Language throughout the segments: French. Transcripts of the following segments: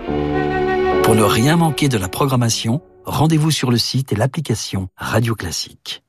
Pour ne rien manquer de la programmation, rendez-vous sur le site et l'application Radio Classique.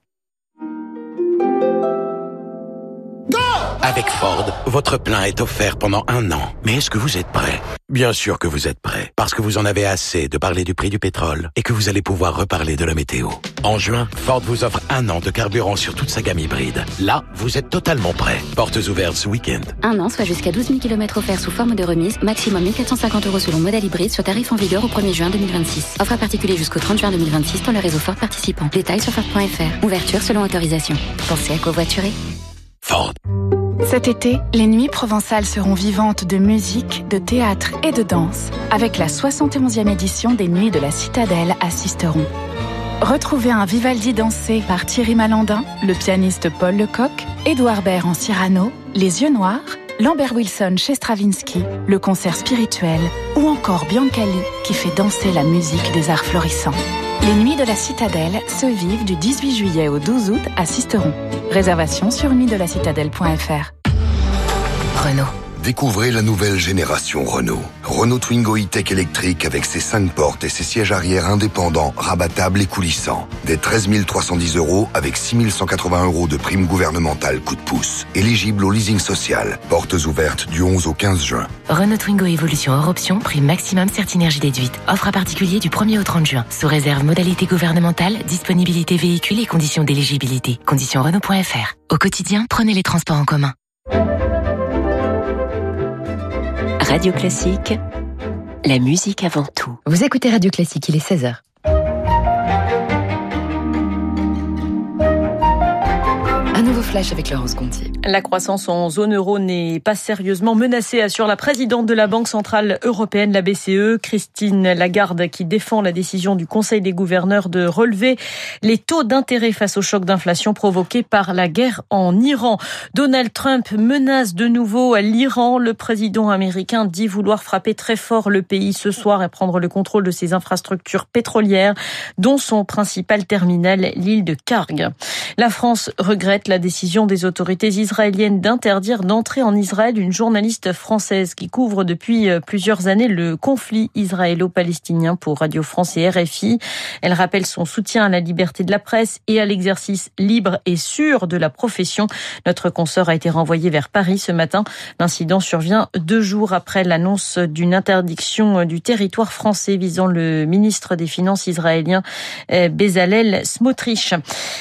Avec Ford, votre plein est offert pendant 1 an. Mais est-ce que vous êtes prêt ? Bien sûr que vous êtes prêt, parce que vous en avez assez de parler du prix du pétrole et que vous allez pouvoir reparler de la météo. En juin, Ford vous offre 1 an de carburant sur toute sa gamme hybride. Là, vous êtes totalement prêt. Portes ouvertes ce week-end. 1 an, soit jusqu'à 12 000 km offerts sous forme de remise, maximum 1 450 € selon modèle hybride sur tarif en vigueur au 1er juin 2026. Offre à particulier jusqu'au 30 juin 2026 dans le réseau Ford participant. Détails sur Ford.fr. Ouverture selon autorisation. Pensez à covoiturer. Ford. Cet été, les nuits provençales seront vivantes de musique, de théâtre et de danse, avec la 71e édition des Nuits de la Citadelle à Sisteron. Retrouvez un Vivaldi dansé par Thierry Malandin, le pianiste Paul Lecoq, Édouard Baird en Cyrano, Les Yeux Noirs, Lambert Wilson chez Stravinsky, le concert spirituel, ou encore Biancali qui fait danser la musique des arts florissants. Les Nuits de la Citadelle se vivent du 18 juillet au 12 août à Sisteron. Réservation sur nuitdelacitadelle.fr. Renault. Découvrez la nouvelle génération Renault. Renault Twingo e-Tech électrique avec ses 5 portes et ses sièges arrière indépendants, rabattables et coulissants. Dès 13 310 € avec 6 180 € de prime gouvernementale coup de pouce. Éligible au leasing social. Portes ouvertes du 11 au 15 juin. Renault Twingo Evolution hors option, prime maximum Certinergie déduite. Offre à particulier du 1er au 30 juin. Sous réserve modalité gouvernementale, disponibilité véhicule et conditions d'éligibilité. Conditions Renault.fr. Au quotidien, prenez les transports en commun. Radio Classique, la musique avant tout. Vous écoutez Radio Classique, il est 16h. Un nouveau flash avec Laurence Conti. La croissance en zone euro n'est pas sérieusement menacée, assure la présidente de la Banque centrale européenne, la BCE, Christine Lagarde, qui défend la décision du Conseil des gouverneurs de relever les taux d'intérêt face au choc d'inflation provoqué par la guerre en Iran. Donald Trump menace de nouveau l'Iran. Le président américain dit vouloir frapper très fort le pays ce soir et prendre le contrôle de ses infrastructures pétrolières, dont son principal terminal, l'île de Karg. La France regrette la décision des autorités israéliennes d'interdire d'entrer en Israël une journaliste française qui couvre depuis plusieurs années le conflit israélo-palestinien pour Radio France et RFI. Elle rappelle son soutien à la liberté de la presse et à l'exercice libre et sûr de la profession. Notre consoeur a été renvoyée vers Paris ce matin. L'incident survient 2 jours après l'annonce d'une interdiction du territoire français visant le ministre des Finances israélien Bezalel Smotrich.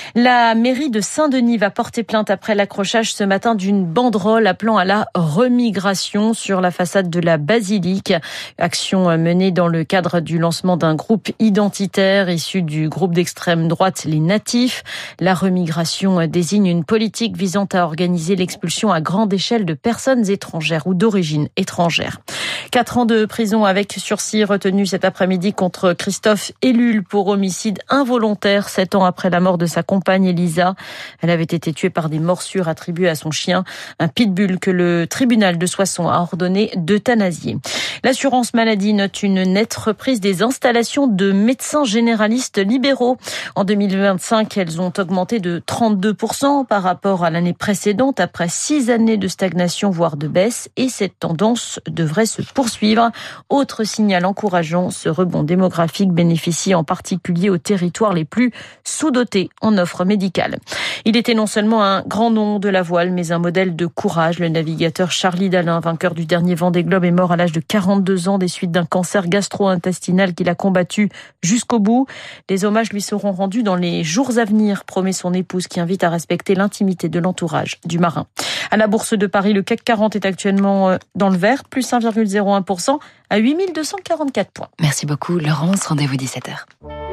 La mairie de Saint-Denis va porter plainte après l'accrochage ce matin d'une banderole appelant à la remigration sur la façade de la basilique. Action menée dans le cadre du lancement d'un groupe identitaire issu du groupe d'extrême droite Les Natifs. La remigration désigne une politique visant à organiser l'expulsion à grande échelle de personnes étrangères ou d'origine étrangère. 4 ans de prison avec sursis retenu cet après-midi contre Christophe Ellul pour homicide involontaire 7 ans après la mort de sa compagne Elisa. Elle avait été tuée par des morsures attribuées à son chien, un pitbull que le tribunal de Soissons a ordonné d'euthanasier. L'assurance maladie note une nette reprise des installations de médecins généralistes libéraux. En 2025, elles ont augmenté de 32% par rapport à l'année précédente, après 6 années de stagnation, voire de baisse, et cette tendance devrait se poursuivre. Autre signal encourageant, ce rebond démographique bénéficie en particulier aux territoires les plus sous-dotés en offre médicale. Il était non seulement un grand nom de la voile, mais un modèle de courage. Le navigateur Charlie Dalin, vainqueur du dernier Vendée Globe, est mort à l'âge de 42 ans des suites d'un cancer gastro-intestinal qu'il a combattu jusqu'au bout. Les hommages lui seront rendus dans les jours à venir, promet son épouse, qui invite à respecter l'intimité de l'entourage du marin. À la Bourse de Paris, le CAC 40 est actuellement dans le vert, plus 1,01% à 8 244 points. Merci beaucoup Laurence, rendez-vous 17h.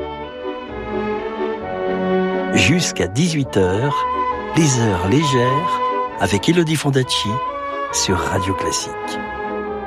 Jusqu'à 18h, les heures légères avec Elodie Fondacci sur Radio Classique.